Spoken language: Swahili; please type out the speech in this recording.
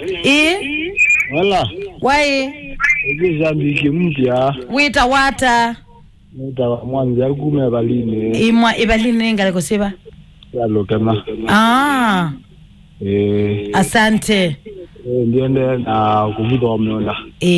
Wala. Why? Ukizambiki mpya. Wita wata. Wita mwanzi akume balini. Ibalini ngale kosiba. Yalo kema. Asante. Ndiende na kuvuta omnona.